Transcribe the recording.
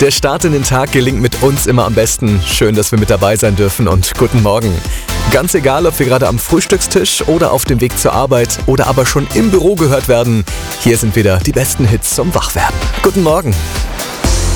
Der Start in den Tag gelingt mit uns immer am besten. Schön, dass wir mit dabei sein dürfen und guten Morgen. Ganz egal, ob wir gerade am Frühstückstisch oder auf dem Weg zur Arbeit oder aber schon im Büro gehört werden, hier sind wieder die besten Hits zum Wachwerden. Guten Morgen.